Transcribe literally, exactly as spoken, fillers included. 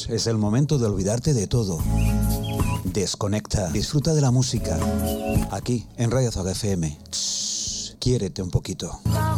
es el momento de olvidarte de todo. Desconecta, disfruta de la música. Aquí, en Radio Zaga F M. Shh, quiérete un poquito.